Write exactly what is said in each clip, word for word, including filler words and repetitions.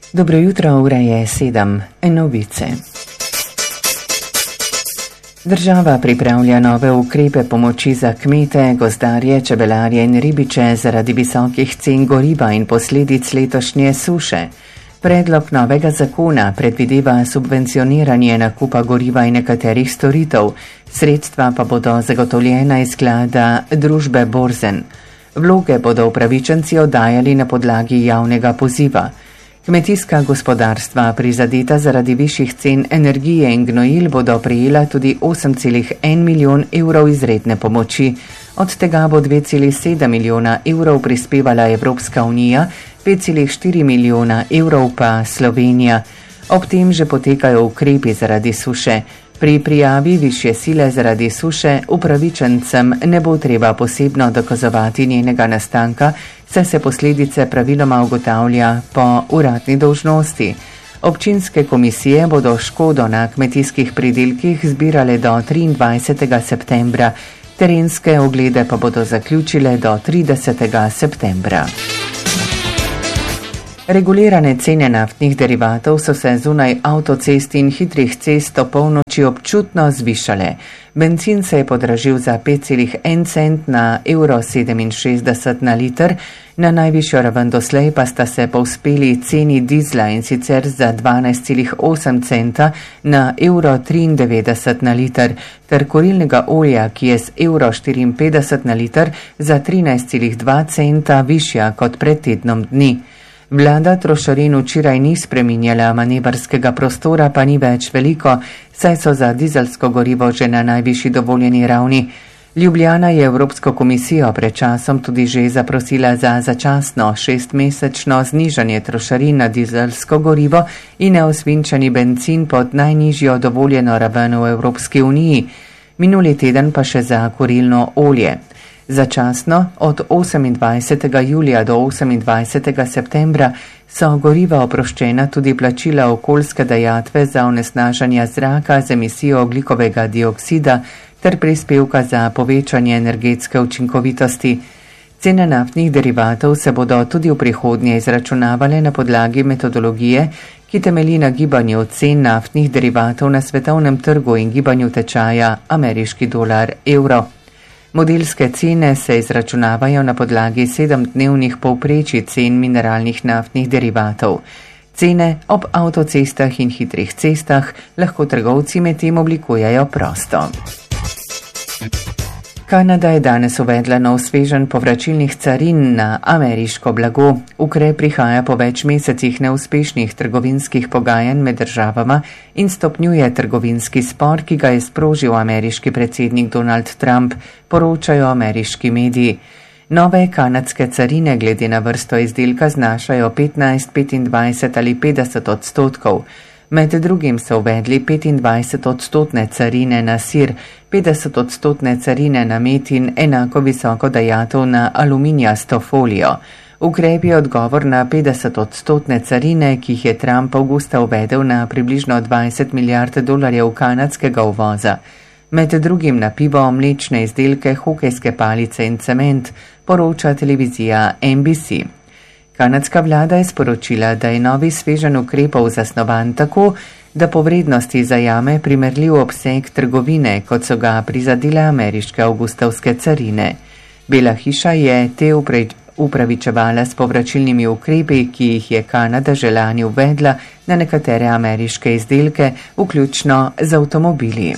Dobro jutro, ura je sedem. Novice. Država pripravlja nove ukrepe pomoči za kmete, gozdarje, čebelarje in ribiče zaradi visokih cen goriva in posledic letošnje suše. Predlog novega zakona predvideva subvencioniranje nakupa goriva in nekaterih storitev, sredstva pa bodo zagotovljena iz sklada družbe Borzen. Vloge bodo upravičenci oddajali na podlagi javnega poziva. Kmetijska gospodarstva prizadeta zaradi višjih cen energije in gnojil bodo prejela tudi osem celih en milijon evrov izredne pomoči. Od tega bo dve celih sedem milijona evrov prispevala Evropska unija, pet celih štiri milijona evrov pa Slovenija. Ob tem že potekajo ukrepi zaradi suše. Pri prijavi višje sile zaradi suše upravičencem ne bo treba posebno dokazovati njenega nastanka, saj se posledice praviloma ugotavlja po uradni dolžnosti. Občinske komisije bodo škodo na kmetijskih pridelkih zbirale do triindvajsetega septembra, terenske oglede pa bodo zaključile do tridesetega septembra. Regulirane cene naftnih derivatov so se zunaj avtocest in hitrih cest ob polnoči občutno zvišale. Bencin se je podražil za pet celih en cent na evro sedeminšestdeset na liter, na najvišjo raven doslej pa sta se povzpeli ceni dizla in sicer za dvanajst celih osem centa na evro triindevetdeset na liter, ter kurilnega olja, ki je z evro štiriinpetdeset na liter za trinajst celih dva centa višja kot pred tednom dni. Vlada trošarin včeraj ni spreminjala, manevrskega prostora pa ni več veliko, saj so za dizelsko gorivo že na najvišji dovoljeni ravni. Ljubljana je Evropsko komisijo pred časom tudi že zaprosila za začasno šestmesečno znižanje trošarin na dizelsko gorivo in neosvinčeni bencin pod najnižjo dovoljeno raven v Evropski uniji. Minuli teden pa še za kurilno olje. Začasno od osemindvajsetega julija do osemindvajsetega septembra so goriva oproščena tudi plačila okoljske dajatve za onesnaženje zraka z emisijo ogljikovega dioksida ter prispevka za povečanje energetske učinkovitosti. Cene naftnih derivatov se bodo tudi v prihodnje izračunavale na podlagi metodologije, ki temelji na gibanju cen naftnih derivatov na svetovnem trgu in gibanju tečaja ameriški dolar evro. Modelske cene se izračunavajo na podlagi sedemdnevnih povprečij cen mineralnih naftnih derivatov. Cene ob avtocestah in hitrih cestah lahko trgovci medtem oblikujejo prosto. Kanada je danes uvedla nov sveženj povračilnih carin na ameriško blago. Ukrep prihaja po več mesecih neuspešnih trgovinskih pogajanj med državama in stopnjuje trgovinski spor, ki ga je sprožil ameriški predsednik Donald Trump, poročajo ameriški mediji. Nove kanadske carine glede na vrsto izdelka znašajo petnajst, petindvajset ali petdeset odstotkov. Med drugim so uvedli petindvajset odstotne carine na sir, petdeset odstotne carine na med in enako visoko dajatev na aluminijasto folijo. Ukrep je odgovor na petdeset odstotne carine, ki jih je Trump avgusta uvedel na približno dvajset milijard dolarjev kanadskega uvoza. Med drugim na pivo, mlečne izdelke, hokejske palice in cement, poroča televizija N B C. Kanadska vlada je sporočila, da je novi sveženj ukrepov zasnovan tako, da po vrednosti zajame primerljiv obseg trgovine, kot so ga prizadele ameriške avgustovske carine. Bela hiša je te upravičevala s povračilnimi ukrepi, ki jih je Kanada že lani uvedla na nekatere ameriške izdelke, vključno z avtomobili.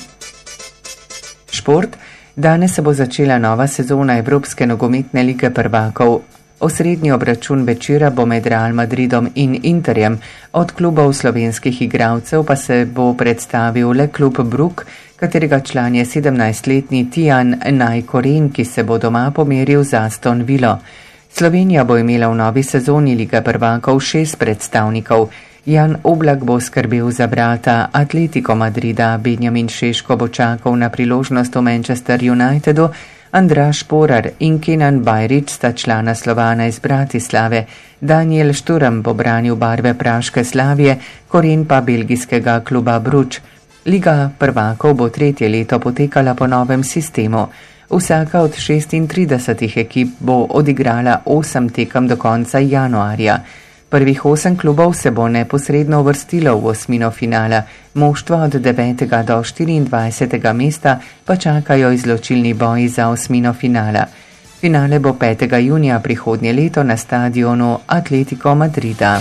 Šport. Danes se bo začela nova sezona Evropske nogometne lige prvakov. Osrednji obračun večera bo med Real Madridom in Interjem, od klubov slovenskih igralcev pa se bo predstavil le klub Brugge, katerega član je sedemnajstletni Tijan Najkoren, ki se bo doma pomeril z Aston Villo. Slovenija bo imela v novi sezoni lige prvakov šest predstavnikov. Jan Oblak bo skrbel za brata Atletico Madrida, Benjamin Šeško bo čakal na priložnost v Manchester Unitedu, Andraž Porar in Kenan Bajrić sta člana Slovana iz Bratislave, Daniel Šturm bo branil barve praške Slavije, Koren pa belgijskega kluba Bruč. Liga prvakov bo tretje leto potekala po novem sistemu. Vsaka od šestintridesetih ekip bo odigrala osem tekem do konca januarja. Prvih osem klubov se bo neposredno uvrstilo v osmino finala, moštva od devetega do štiriindvajsetega mesta pa čakajo izločilni boji za osmino finala. Finale bo petega junija prihodnje leto na stadionu Atletico Madrida.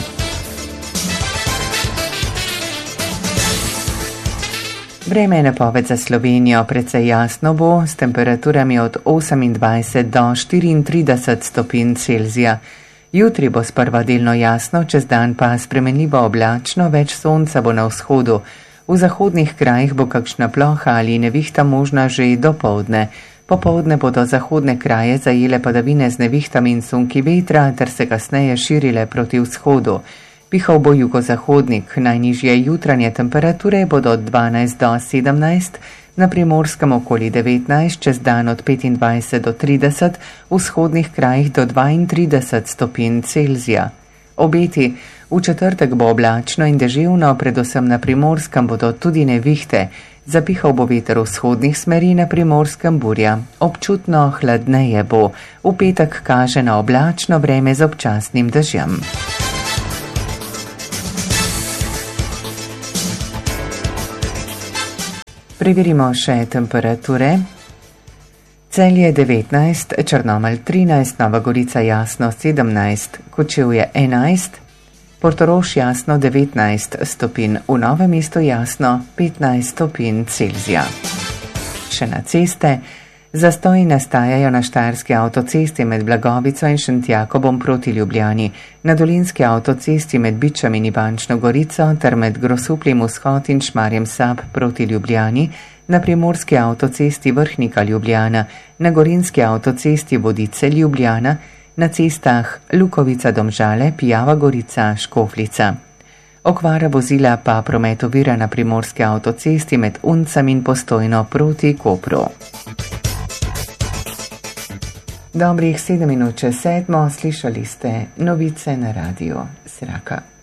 Vreme je napoved za Slovenijo, precej jasno bo, s temperaturami od osemindvajset do štiriintrideset stopinj Celzija. Jutri bo sprva delno jasno, čez dan pa spremenljivo oblačno, več sonca bo na vzhodu. V zahodnih krajih bo kakšna ploha ali nevihta možna že dopoldne. Popoldne bodo zahodne kraje zajele padavine z nevihtami in sunki vetra ter se kasneje širile proti vzhodu. Pihal bo jugozahodnik, najnižje jutranje temperature bodo od dvanajst do sedemnajst, na Primorskem okoli devetnajst, čez dan od petindvajset do trideset, v vzhodnih krajih do dvaintrideset stopinj Celzija. Obeti: v četrtek bo oblačno in deževno, predvsem na Primorskem bodo tudi nevihte. Zapihal bo veter vzhodnih smeri, na Primorskem burja. Občutno hladneje bo. V petek kaže na oblačno vreme z občasnim dežjem. Preverimo še temperature. Celje devetnajst, Črnomelj trinajst, Nova Gorica jasno sedemnajst, Kočevje enajst, Portorož jasno devetnajst stopinj, v Novem mestu jasno petnajst stopinj Celzija. Še na ceste. Zastoji nastajajo na štajerski avtocesti med Blagovico in Šentjakobom proti Ljubljani, na dolenjski avtocesti med Bičem in Ivančno Gorico ter med Grosupljem vzhod in Šmarjem Sab proti Ljubljani, na primorski avtocesti Vrhnika Ljubljana, na gorenjski avtocesti Vodice Ljubljana, na cestah Lukovica Domžale, Pijava Gorica, Škofljica. Okvara vozila pa promet ovira na primorski avtocesti med Uncem in Postojno proti Kopru. Dobrih sedem minut čez sedmo, slišali ste novice na radiu Sraka.